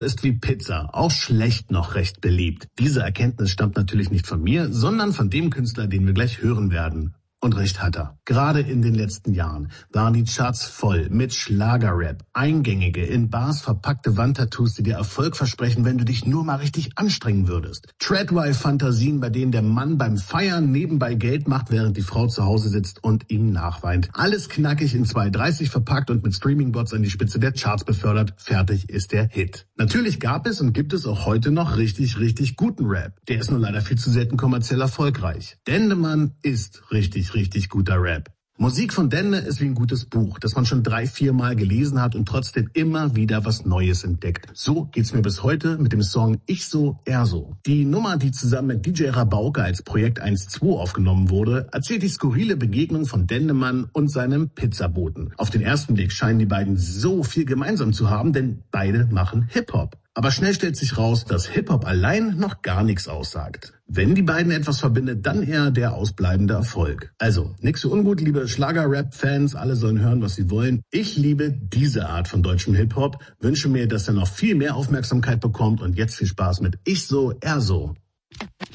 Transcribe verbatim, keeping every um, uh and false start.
ist wie Pizza, auch schlecht noch recht beliebt. Diese Erkenntnis stammt natürlich nicht von mir, sondern von dem Künstler, den wir gleich hören werden. Und recht hat er. Gerade in den letzten Jahren waren die Charts voll mit Schlagerrap, eingängige, in Bars verpackte Wandtattoos, die dir Erfolg versprechen, wenn du dich nur mal richtig anstrengen würdest. Tradwife-Fantasien, bei denen der Mann beim Feiern nebenbei Geld macht, während die Frau zu Hause sitzt und ihm nachweint. Alles knackig in zwei dreißig verpackt und mit Streamingbots an die Spitze der Charts befördert. Fertig ist der Hit. Natürlich gab es und gibt es auch heute noch richtig, richtig guten Rap. Der ist nur leider viel zu selten kommerziell erfolgreich. Dendemann ist richtig, richtig guter Rap. Musik von Dende ist wie ein gutes Buch, das man schon drei, vier Mal gelesen hat und trotzdem immer wieder was Neues entdeckt. So geht's mir bis heute mit dem Song Ich so, er so. Die Nummer, die zusammen mit D J Rabauke als Projekt eins zwei aufgenommen wurde, erzählt die skurrile Begegnung von Dendemann und seinem Pizzaboten. Auf den ersten Blick scheinen die beiden so viel gemeinsam zu haben, denn beide machen Hip-Hop. Aber schnell stellt sich raus, dass Hip-Hop allein noch gar nichts aussagt. Wenn die beiden etwas verbindet, dann eher der ausbleibende Erfolg. Also, nix so ungut, liebe Schlager-Rap-Fans, alle sollen hören, was sie wollen. Ich liebe diese Art von deutschem Hip-Hop, wünsche mir, dass er noch viel mehr Aufmerksamkeit bekommt und jetzt viel Spaß mit Ich so, er so.